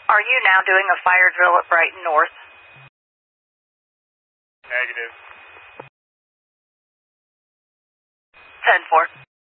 Are you now doing a fire drill at Brighton North? Negative. 10-4.